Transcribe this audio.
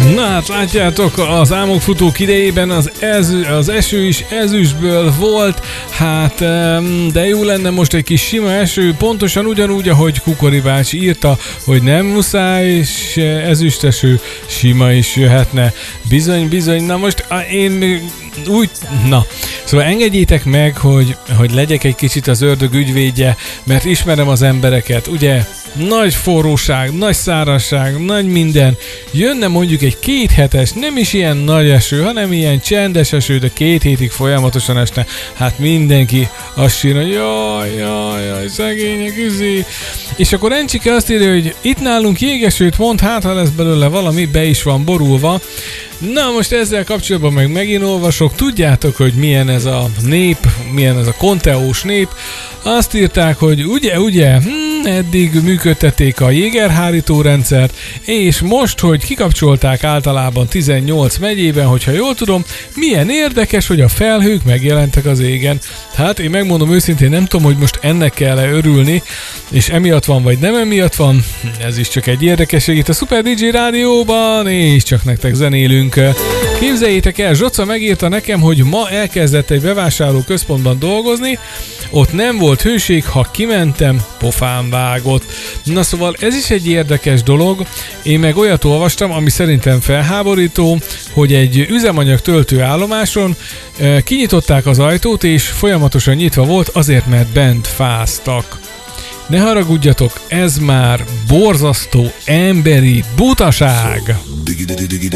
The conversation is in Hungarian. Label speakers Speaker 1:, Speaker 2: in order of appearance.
Speaker 1: Na hát látjátok, az álmokfutók idejében az eső is ezüstből volt, hát de jó lenne most egy kis sima eső, pontosan ugyanúgy, ahogy Kukori bácsi írta, hogy nem muszáj, és ezüsteső, sima is jöhetne. Bizony, na most én úgy, szóval engedjétek meg, hogy legyek egy kicsit az ördög ügyvédje, mert ismerem az embereket, ugye? Nagy forróság, nagy szárazság, nagy minden. Jönne mondjuk egy 2 hetes, nem is ilyen nagy eső, hanem ilyen csendes eső, de 2 hétig folyamatosan esne. Hát mindenki azt sírna, jaj, szegények, üzé. És akkor Encsike azt írja, hogy itt nálunk jégesőt mond, hát ha lesz belőle valami, be is van borulva. Na most ezzel kapcsolatban meg megint olvasok, tudjátok, hogy milyen ez a nép, milyen ez a konteós nép. Azt írták, hogy ugye, eddig működtették a jégerhárító rendszert, és most, hogy kikapcsolták általában 18 megyében, hogyha jól tudom, milyen érdekes, hogy a felhők megjelentek az égen. Hát én megmondom őszintén, nem tudom, hogy most ennek kell-e örülni, és emiatt van, vagy nem emiatt van, ez is csak egy érdekesség itt a Super DJ Rádióban, és csak nektek zenélünk. Képzeljétek el, Zsoca megírta nekem, hogy ma elkezdett egy bevásárlóközpontban dolgozni, ott nem volt hőség, ha kimentem, pofám vágott. Na szóval ez is egy érdekes dolog, én meg olyat olvastam, ami szerintem felháborító, hogy egy üzemanyag töltőállomáson kinyitották az ajtót, és folyamatosan nyitva volt azért, mert bent fáztak. Ne haragudjatok, ez már borzasztó emberi butaság!